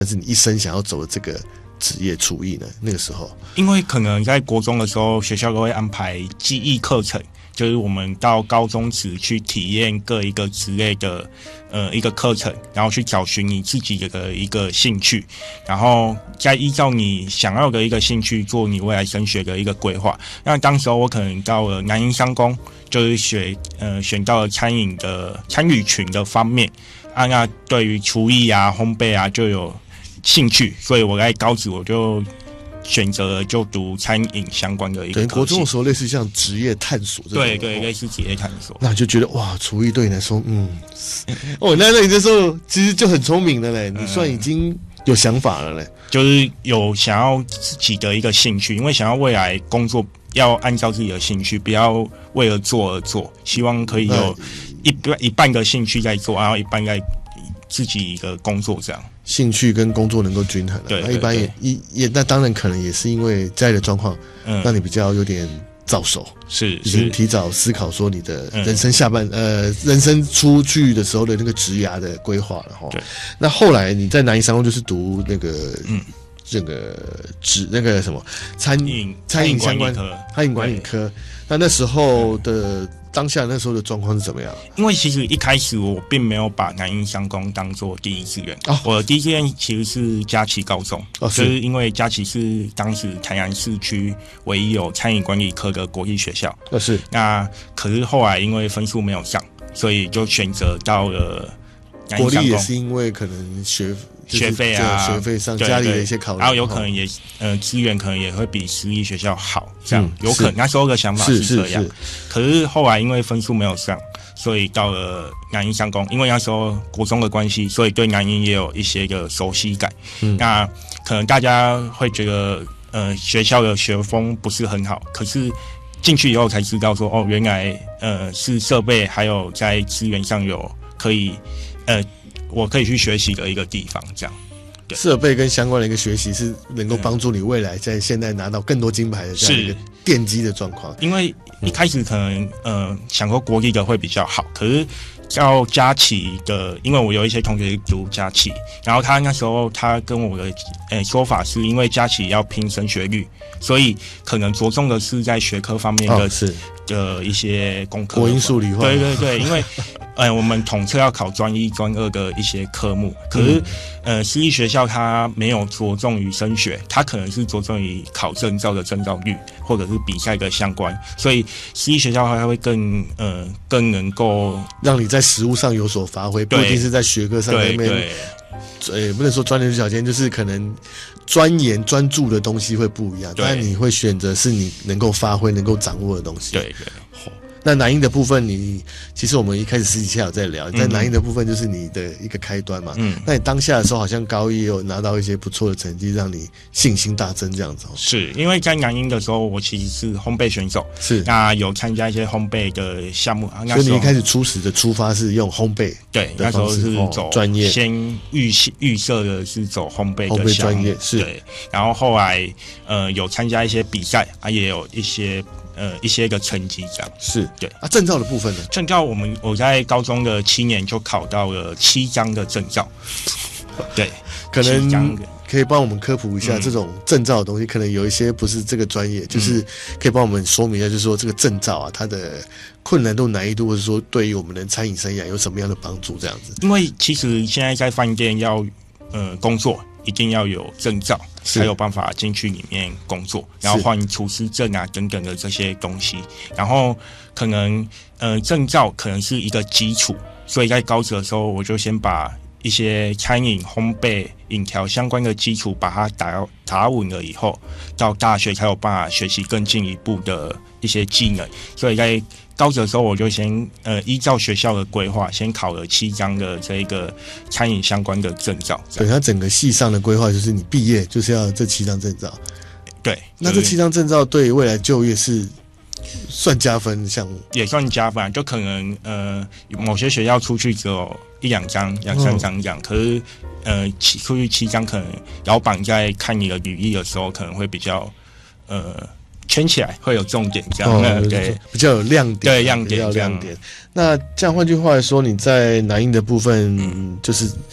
但是你一生想要走的这个职业厨艺呢？那个时候， 因为可能在国中的时候，学校都会安排技艺课程，就是我们到高中职去体验各一个职类的一个课程，然后去找寻你自己的一个兴趣，然后再依照你想要的一个兴趣做你未来升学的一个规划。那当时候我可能到了南营商工，就是选到了餐饮的餐旅群的方面啊，那对于厨艺啊、烘焙啊就有兴趣，所以我在高职我就选择了就读餐饮相关的一个科系。 国中的时候类似像职业探索这种， 对，类似职业探索。 那你就觉得哇，厨艺对你来说，那你这时候其实就很聪明了嘞，你算已经有想法了嘞， 就是有想要自己的一个兴趣，因为想要未来工作要按照自己的兴趣，不要为了做而做，希望可以有一半的兴趣在做，然后一半在自己的工作这样。 兴趣跟工作能够均衡， 对， 那一般也那当然可能也是因为家里的状况，让你比较有点早熟，已经提早思考说你的人生人生出去的时候的那个职涯的规划了哈。那后来你在南营商工就是读那个这个那个什么餐饮相关餐饮管理科，那时候的。当下那时候的状况是怎么样？ 因为其实一开始我并没有把南营商工当做第一志愿，我的第一志愿其实是佳琪高中，就是因为佳琪是当时台南市区唯一有餐饮管理科的国立学校，那可是后来因为分数没有上，所以就选择到了南营商工。 国立也是因为可能学费啊，学费上家里的一些考虑， 然后有可能也资源可能也会比私立学校好，这样有可能那时候的想法是这样。可是后来因为分数没有上，所以到了南营商工，因为那时候国中的关系，所以对南营也有一些的熟悉感。那可能大家会觉得学校的学风不是很好，可是进去以后才知道说原来是设备还有在资源上有可以我可以去学习的一个地方，这样。 设备跟相关的一个学习是能够帮助你未来在现在拿到更多金牌的这样一个奠基的状况。 因为一开始可能想说国立的会比较好，可是叫佳琪的，因为我有一些同学读佳琪，然后他那时候他跟我的说法是因为佳琪要拼升学率，所以可能着重的是在学科方面的一些功课， 国英数理化。 对，因为我们统测要考专一、专二的一些科目，可是私立学校它没有着重于升学，它可能是着重于考证照的证照率，或者是比赛的相关，所以私立学校它会更能够让你在实务上有所发挥，不一定是在学科上面。也不能说钻牛角尖，就是可能钻研专注的东西会不一样，但你会选择是你能够发挥、能够掌握的东西。 对。 那南英的部分其实我们一开始私底下有在聊，在南英的部分就是你的一个开端嘛。那你当下的时候好像高一也有拿到一些不错的成绩，让你信心大增这样子。 是因为在南英的时候，我其实是烘焙选手，那有参加一些烘焙的项目。 所以你一开始初始的出发是用烘焙， 对，那时候是走专业，先预设的是走烘焙的项目，对。然后后来有参加一些比赛也有一些个成绩这样。对证照的部分呢？ 证照我在高中的7年就考到了7张的证照。对， 可能可以帮我们科普一下这种证照的东西，可能有一些不是这个专业，就是可以帮我们说明一下，就是说这个证照它的困难度、难易度，或者说对于我们的餐饮生涯有什么样的帮助？这样子。 因为其实现在在饭店要工作，一定要有证照才有办法进去里面工作，然后换厨师证啊等等的这些东西。然后可能证照可能是一个基础，所以在高职的时候我就先把一些餐饮、烘焙、饮调相关的基础把它打稳了以后，到大学才有办法学习更进一步的一些技能。所以在高职的时候，我就先依照学校的规划，先考了7张的这个餐饮相关的证照。 对，他整个系上的规划就是你毕业就是要这7张证照。 对， 那这7张证照对未来就业是算加分项目， 也算加分。就可能某些学校出去只有1-2张、2-3张这样，可是出去7张，可能老板在看你的履历的时候，可能会比较圈起来，会有重点这样。对， 比较有亮点。 对，亮点。 那这样换句话来说，你在南英的部分，就是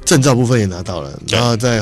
证照部分也拿到了，然后在